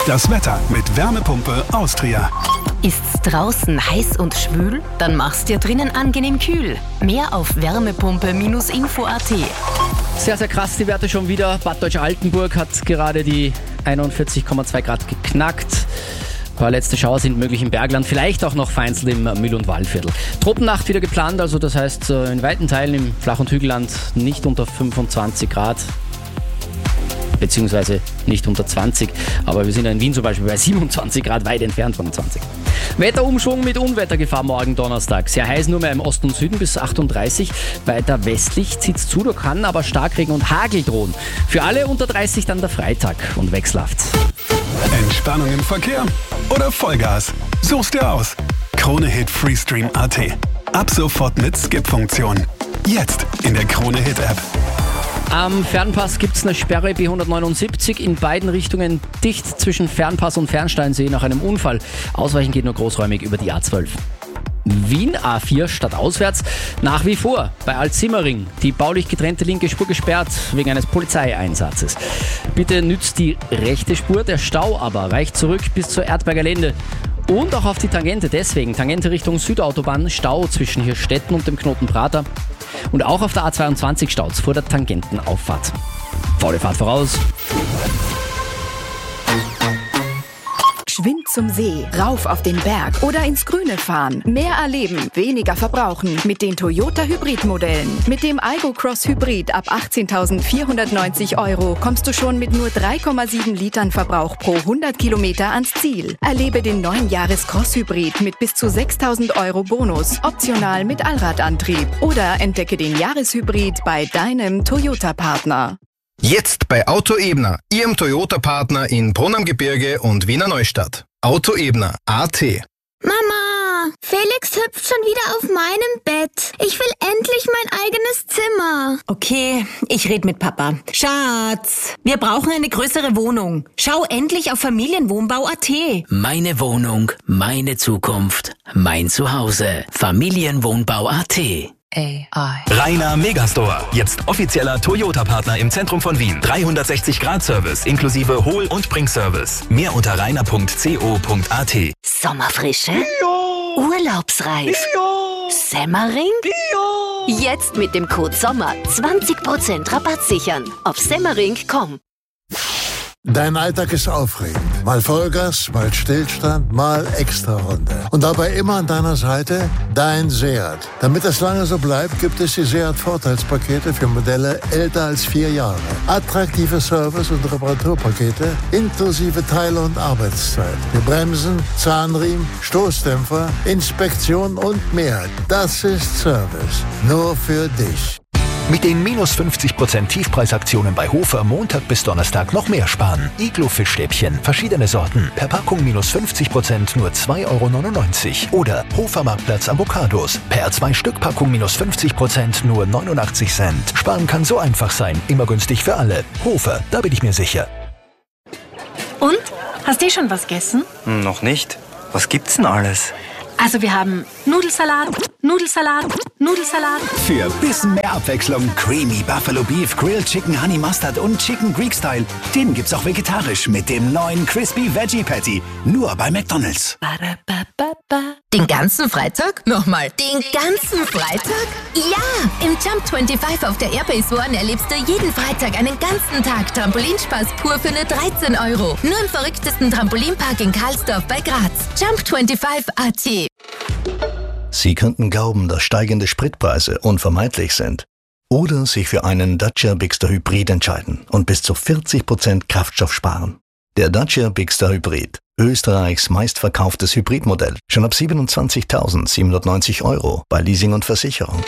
Das Wetter mit Wärmepumpe Austria. Ist's draußen heiß und schwül? Dann mach's dir drinnen angenehm kühl. Mehr auf wärmepumpe-info.at. Sehr, sehr krass die Werte schon wieder. Bad Deutsch-Altenburg hat gerade die 41,2 Grad geknackt. Ein paar letzte Schauer sind möglich im Bergland, vielleicht auch noch vereinzelt im Müll- und Waldviertel. Tropennacht wieder geplant, also das heißt in weiten Teilen im Flach- und Hügelland nicht unter 25 Grad. Beziehungsweise nicht unter 20, aber wir sind ja in Wien zum Beispiel bei 27 Grad, weit entfernt von 20. Wetterumschwung mit Unwettergefahr morgen Donnerstag. Sehr heiß nur mehr im Osten und Süden bis 38. Weiter westlich zieht's zu, da kann aber Starkregen und Hagel drohen. Für alle unter 30 dann der Freitag und wechselhaft. Entspannung im Verkehr oder Vollgas? Such's dir aus. Krone-Hit Freestream.at. Ab sofort mit Skip-Funktion. Jetzt in der Krone-Hit-App. Am Fernpass gibt es eine Sperre B179 in beiden Richtungen dicht zwischen Fernpass und Fernsteinsee nach einem Unfall. Ausweichen geht nur großräumig über die A12. Wien A4 stadtauswärts nach wie vor bei Alt-Simmering. Die baulich getrennte linke Spur gesperrt wegen eines Polizeieinsatzes. Bitte nützt die rechte Spur, der Stau aber reicht zurück bis zur Erdberger Lände. Und auch auf die Tangente, deswegen Tangente Richtung Südautobahn, Stau zwischen Hirstetten und dem Knoten Prater. Und auch auf der A22 staut's vor der Tangentenauffahrt. Faule Fahrt voraus. Geschwind zum See, rauf auf den Berg oder ins Grüne fahren. Mehr erleben, weniger verbrauchen mit den Toyota Hybrid-Modellen. Mit dem Aygo Cross Hybrid ab 18.490 € kommst du schon mit nur 3,7 Litern Verbrauch pro 100 Kilometer ans Ziel. Erlebe den neuen Jahres Cross Hybrid mit bis zu 6.000 € Bonus, optional mit Allradantrieb. Oder entdecke den Jahreshybrid bei deinem Toyota-Partner. Jetzt bei Auto Ebner, Ihrem Toyota-Partner in Brunn am Gebirge und Wiener Neustadt. Auto Ebner, AT. Mama, Felix hüpft schon wieder auf meinem Bett. Ich will endlich mein eigenes Zimmer. Okay, ich red mit Papa. Schatz, wir brauchen eine größere Wohnung. Schau endlich auf Familienwohnbau.at. Meine Wohnung, meine Zukunft, mein Zuhause. Familienwohnbau.at. AI. Rainer Megastore. Jetzt offizieller Toyota-Partner im Zentrum von Wien. 360-Grad-Service inklusive Hol- und Bringservice. Mehr unter rainer.co.at. Sommerfrische? Ja. Urlaubsreif? Ja. Semmering? Ja. Jetzt mit dem Code SOMMER 20% Rabatt sichern. Auf semmering.com. Dein Alltag ist aufregend. Mal Vollgas, mal Stillstand, mal Extrarunde. Und dabei immer an deiner Seite dein Seat. Damit das lange so bleibt, gibt es die Seat-Vorteilspakete für Modelle älter als 4 Jahre. Attraktive Service- und Reparaturpakete inklusive Teile- und Arbeitszeit. Für Bremsen, Zahnriemen, Stoßdämpfer, Inspektion und mehr. Das ist Service. Nur für dich. Mit den minus 50% Tiefpreisaktionen bei Hofer Montag bis Donnerstag noch mehr sparen. Iglo-Fischstäbchen, verschiedene Sorten. Per Packung minus 50% nur 2,99 € Oder Hofer Marktplatz Avocados. Per 2-Stück-Packung minus 50% nur 89 Cent. Sparen kann so einfach sein. Immer günstig für alle. Hofer, da bin ich mir sicher. Und? Hast du schon was gegessen? Noch nicht. Was gibt's denn alles? Also wir haben Nudelsalat, Nudelsalat, Nudelsalat. Für bisschen mehr Abwechslung Creamy Buffalo Beef, Grilled Chicken Honey Mustard und Chicken Greek Style. Den gibt's auch vegetarisch mit dem neuen Crispy Veggie Patty. Nur bei McDonald's. Den ganzen Freitag? Nochmal, den ganzen Freitag? Ja, im Jump 25 auf der Airbase One erlebst du jeden Freitag einen ganzen Tag Trampolinspaß pur für nur 13 €. Nur im verrücktesten Trampolinpark in Karlsdorf bei Graz. Jump 25 AT. Sie könnten glauben, dass steigende Spritpreise unvermeidlich sind. Oder sich für einen Dacia Bigster Hybrid entscheiden und bis zu 40% Kraftstoff sparen. Der Dacia Bigster Hybrid, Österreichs meistverkauftes Hybridmodell, schon ab 27.790 € bei Leasing und Versicherung.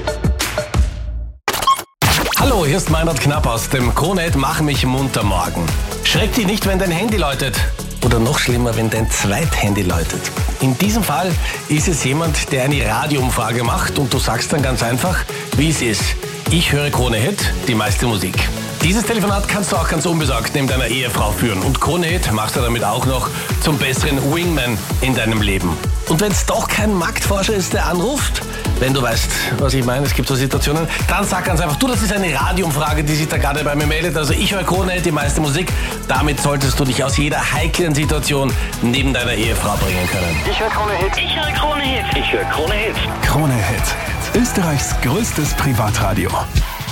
Hallo, hier ist Meinrad Knapp aus dem Krone-Hit Mach mich munter morgen. Schreck dich nicht, wenn dein Handy läutet. Oder noch schlimmer, wenn dein Zweithandy läutet. In diesem Fall ist es jemand, der eine Radioumfrage macht und du sagst dann ganz einfach, wie es ist. Ich höre Krone-Hit, die meiste Musik. Dieses Telefonat kannst du auch ganz unbesorgt neben deiner Ehefrau führen. Und Krone-Hit machst du damit auch noch zum besseren Wingman in deinem Leben. Und wenn es doch kein Marktforscher ist, der anruft, Wenn du weißt, was ich meine, es gibt so Situationen, dann sag ganz einfach, du, das ist eine Radioumfrage, die sich da gerade bei mir meldet. Also ich höre Krone Hit, die meiste Musik. Damit solltest du dich aus jeder heiklen Situation neben deiner Ehefrau bringen können. Ich höre Krone Hit. Ich höre Krone Hit. Ich höre Krone Hit. Krone Hit. Österreichs größtes Privatradio.